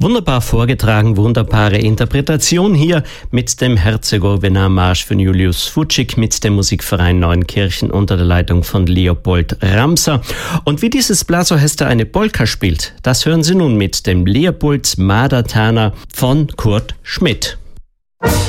Wunderbar vorgetragen, wunderbare Interpretation hier mit dem Herzegovina-Marsch von Julius Fučík mit dem Musikverein Neuenkirchen unter der Leitung von Leopold Ramser. Und wie dieses Blasorchester eine Polka spielt, das hören Sie nun mit dem Leopolds Madertaner von Kurt Schmidt.